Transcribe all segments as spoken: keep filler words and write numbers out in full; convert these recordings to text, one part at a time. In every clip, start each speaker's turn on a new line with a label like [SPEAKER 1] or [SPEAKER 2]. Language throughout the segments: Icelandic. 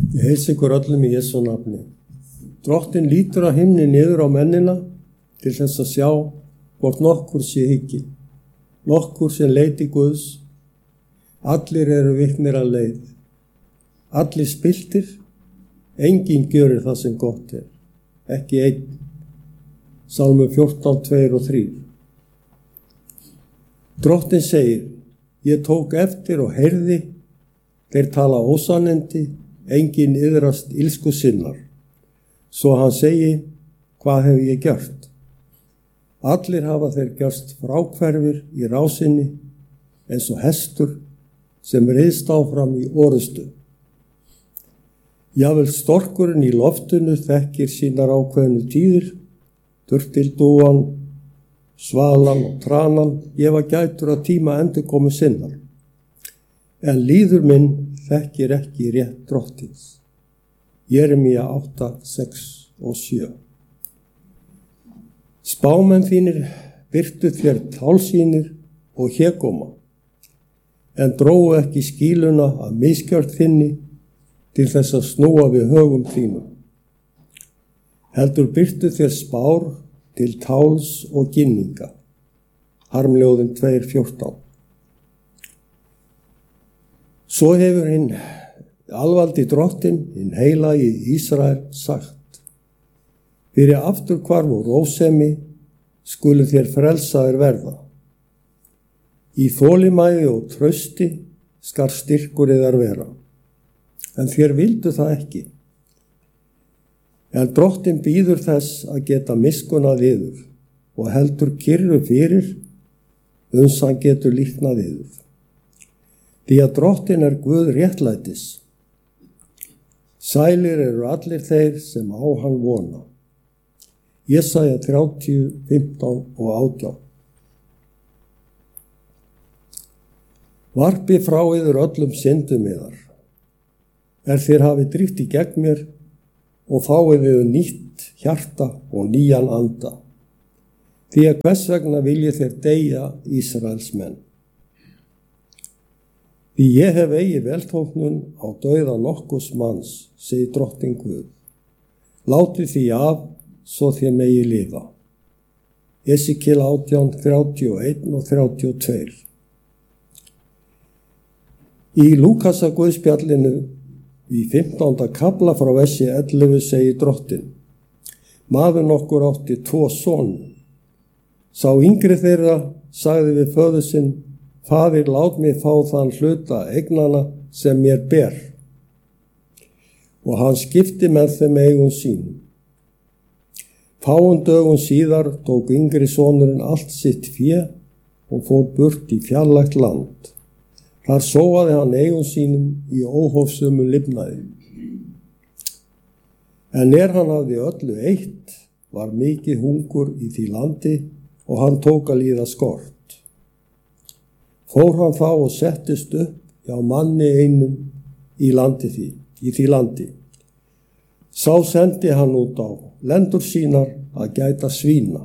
[SPEAKER 1] Ég heilsa ykkur öllum í Jesú nafni. Drottinn lítur á himni niður á mennina til þess að sjá hvort nokkur sé hyggi, nokkur sem leiti Guðs. Allir eru vitnir að leið, allir spilltir, enginn gjörir það sem gott er, ekki einn. Sálmur fjórtán, tvö og þrjú. Drottinn segir, ég tók eftir og heyrði, þeir tala ósannindi, enginn iðrast ilsku sinnar. Svo hann segi, hvað hef ég gjört? Allir hafa þeir gjörst fráhverfir í rásinni, eins og hestur sem riðst áfram í orustu. Jafnvel storkurinn í loftinu þekkir sínar ákveðnu tíðir, durtildúan, svalan og tranan gefa gætur að tíma endurkomu sinnar. En líður minn þekkir ekki rétt Drottins. Jeremía átta, sex og sjö. Spámenn þínir birtu þér tálsýnir og hégóma, en dróu ekki skýluna af misgjörð þinni til þess að snúa við högum þínum. Heldur birtu þér spár til táls og ginninga. Harmljóðin tvö, fjórtán. Svo hefur hinn alvaldi Drottinn, hinn heilagi Ísrael, sagt: fyrir afturhvarf og rósemi skulu þér frelsaðir verða. Í þolinmæði og trausti skal styrkur yðar vera. En þér vildu það ekki. En Drottinn bíður þess að geta miskunnað yður og heldur kyrru fyrir uns hann getur líknað yður. Því að Drottinn er Guð réttlætis. Sælir eru allir þeir sem á hann vona. Jesaja þrjátíu, fimmtán og átján. Varpi frá yður öllum syndum yðar, er þér hafi dríft í gegn mér og fáið yður nýtt hjarta og nýjan anda. Því að hvers vegna viljið þér deyja Ísraels menn. Því ég hef eigi velþóknun á dauða nokkurs manns, segir Drottinn Guð. Látið því af, svo þér megi lifa. Esekíel átján, þrjátíu og eitt og þrjátíu og tvö. Í Lúkasa Guðspjallinu í fimmtánda kafla frá versi ellefu segir Drottinn: maður nokkur átti tvo soni. Sá yngri þeirra sagði við föður sinn: faðir, lát mig fá þann hluta eignana sem mér ber. Og hann skipti með þeim eigum sínum. Fáum dögum síðar tók yngri sonurinn allt sitt fé og fór burt í fjarlægt land. Þar sóaði hann eigum sínum í óhófsömu lifnaði. En er hann hafði öllu eitt, var mikið hungur í því landi og hann tók að líða skort. Fór hann þá og settist upp hjá manni einum í landi því, í því landi. Sá sendi hann út á lendur sínar að gæta svína.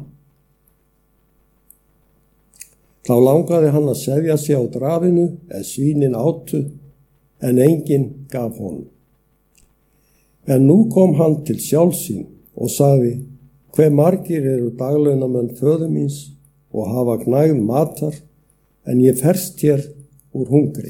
[SPEAKER 1] Þá langaði hann að sefja sig á drafinu en svínin átu, en enginn gaf honum. En nú kom hann til sjálfs sín og sagði: hve margir eru daglaunamenn föður míns og hafa gnægð matar, en ég ferst hér úr hungri.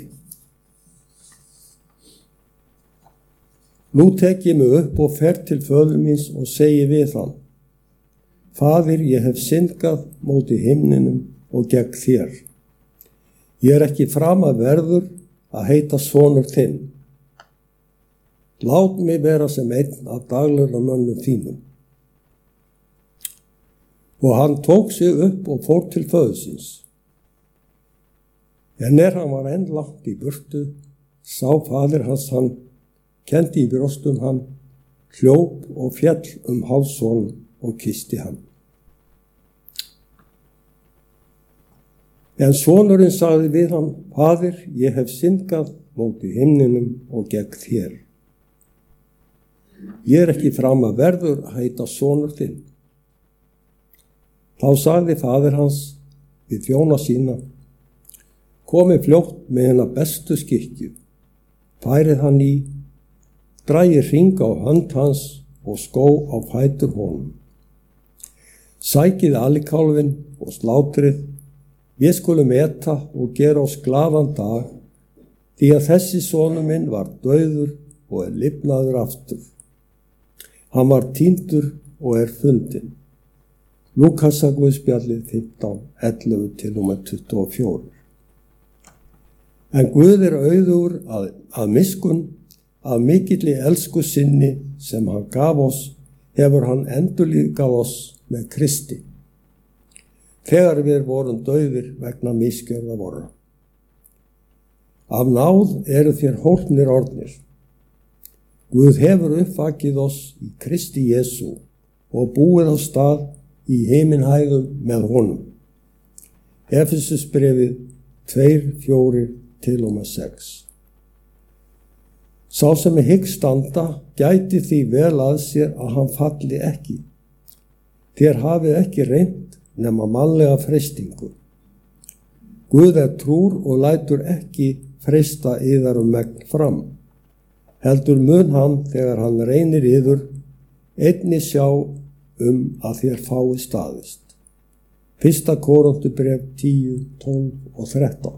[SPEAKER 1] Nú tek ég mig upp og fer til föður míns og segi við hann: faðir, ég hef syndgað móti himninum og gegn þér. Ég er ekki framar verður að heita sonur þinn. Lát mig vera sem einn af daglaunamönnum þínum. Og hann tók sig upp og fór til föður síns. En er hann var enn langt í burtu, sá faðir hans hann, kenndi í brjóstum hann, hljóp og fjall um háls honum og kyssti hann. En sonurinn sagði við hann: faðir, ég hef syndgað móti himninum og gegn þér. Ég er ekki framar verður að heita sonur þinn. Þá sagði faðir hans við þjóna sína: komið fljótt með hennar bestu skikju, færið hann í dragi hring á hönd hans og skó á fætur honum. Sækið alikálfinn og slátrið, við skulum eta og gera oss glaðan dag, því að þessi sonur minn var dauður og er lifnaður aftur. Hann var týndur og er fundinn. Lúkasarguðspjallið fimmtán, ellefu til og með tuttugu og fjögur. En Guð er auðugur að, að miskunn, af mikilli elsku sinni sem hann gaf oss, hefur hann endurlífgað oss með Kristi, þegar við vorum dauðir vegna misgjörða vorra. Af náð eru þér hólpnir orðnir. Guð hefur uppvakið oss í Kristi Jesú og búið á stað í himinhæðum með honum. Efesusbréfið tvær, fjórir til og með sex. Sá sem er hyggst standa gæti því vel að sér að hann falli ekki. Þér hafið ekki reynt nema mannlega freistingu. Guð er trúr og lætur ekki freista yðar um megn fram. Heldur mun hann þegar hann reynir yður einnig sjá um að þér fái staðist. Fyrsta Korinthubréf tíu, tólf og þrettán.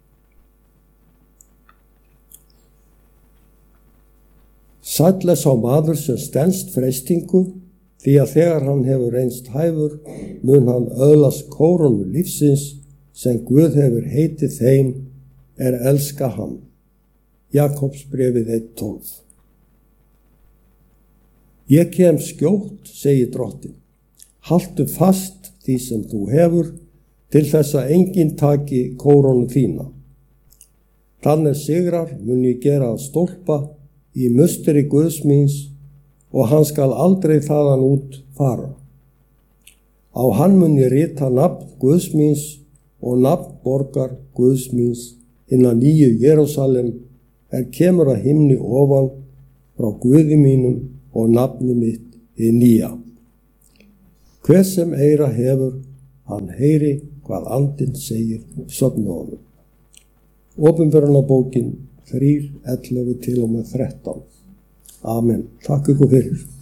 [SPEAKER 1] Sæll er sá maður sem stenst freistingu, því að þegar hann hefur reynst hæfur, mun hann öðlast kórónu lífsins sem Guð hefur heitið þeim er elska hann. Jakobsbréfið eitt, tólf. Ég kem skjótt, segir drottinn. Haltu fast því sem þú hefur, til þess að enginn taki kórónu þína. Þannig sigrar mun ég gera að stólpa í musteri Guðs míns og hann skal aldrei þaðan út fara. Á hann mun ég rita nafn Guðs míns og nafn borgar Guðs míns innan nýju Jerúsalem er kemur að himni ofan frá Guði mínum og nafni mitt í nýja. Hver sem eyra hefur, hann heyri hvað andinn segir söfnuðunum. Opinberunarbókin þrjú, ellefu til og með þrettán. Amen. Takk ykkur fyrir.